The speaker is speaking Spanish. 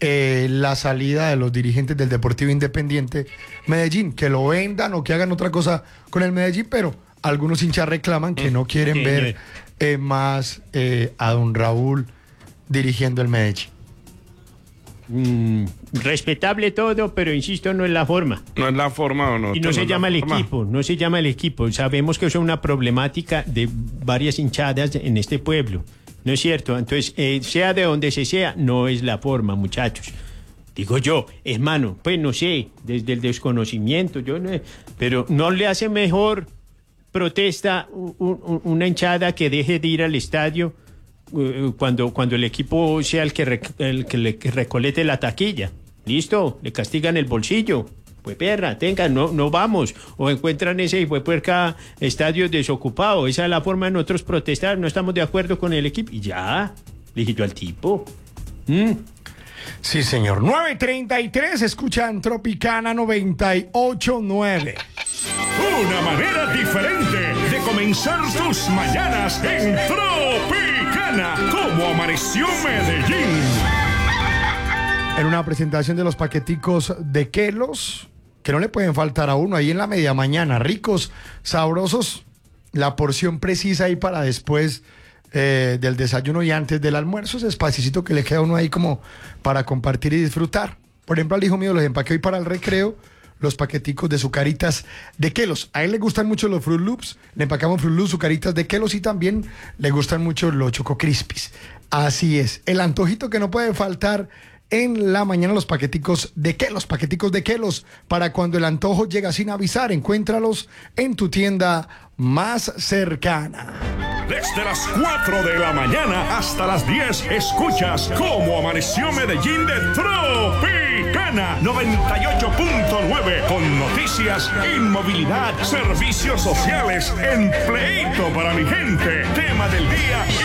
la salida de los dirigentes del Deportivo Independiente Medellín, que lo vendan o que hagan otra cosa con el Medellín, pero algunos hinchas reclaman que no quieren ver más a don Raúl dirigiendo el Medellín. Respetable todo, pero insisto, no es la forma. No es la forma o no. Y no se llama el equipo, no se llama el equipo. Sabemos que eso es una problemática de varias hinchadas en este pueblo. ¿No es cierto? Entonces, sea de donde se sea, no es la forma, muchachos. Digo yo, hermano, pues no sé, desde el desconocimiento, pero ¿no le hace mejor protesta una hinchada que deje de ir al estadio cuando el equipo sea el que le recolete la taquilla? ¿Listo? Le castigan el bolsillo. Pues perra, no vamos. O encuentran ese puerca estadio desocupado. Esa es la forma de nosotros protestar. No estamos de acuerdo con el equipo. Y ya, le dije yo al tipo. Sí, señor. 9:33, escuchan Tropicana 98.9. Una manera diferente de comenzar tus mañanas en Tropicana. Como amaneció Medellín. En una presentación de los paqueticos de Kelos, que no le pueden faltar a uno ahí en la media mañana, ricos, sabrosos, la porción precisa ahí para después del desayuno y antes del almuerzo, ese espacito que le queda a uno ahí como para compartir y disfrutar. Por ejemplo, al hijo mío los empaqué hoy para el recreo, los paqueticos de Zucaritas de Kelos. A él le gustan mucho los Fruit Loops, le empacamos Fruit Loops, Zucaritas de Kelos y también le gustan mucho los Choco Crispies. Así es, el antojito que no puede faltar en la mañana, los paqueticos de Kelos, para cuando el antojo llega sin avisar. Encuéntralos en tu tienda más cercana. Desde las 4 de la mañana hasta las 10 escuchas Cómo Amaneció Medellín de Tropicana 98.9 con noticias, inmovilidad, servicios sociales, empleito para mi gente, tema del día